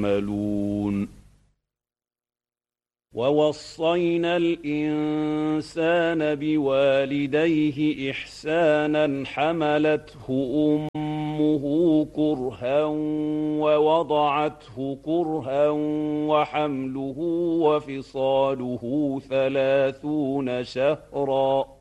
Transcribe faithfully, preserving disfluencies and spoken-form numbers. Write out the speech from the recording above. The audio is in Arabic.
يعملون. ووصينا الإنسان بوالديه إحسانا حملته أمه كرها ووضعته كرها وحمله وفصاله ثلاثون شهرا